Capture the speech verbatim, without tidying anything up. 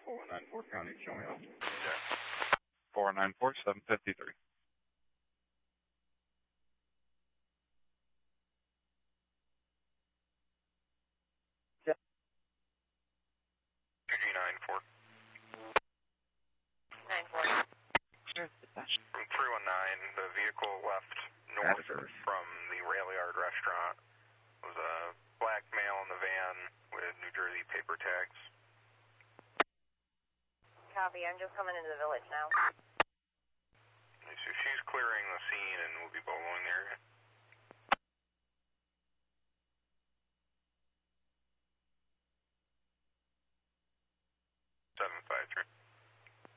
four nine four County showing up. four nine four, seven fifty-three. two G nine four. nine four. From three one nine, the vehicle left north from the rail yard restaurant. It was a black male in the van with New Jersey paper tags. Copy, I'm just coming into the village now.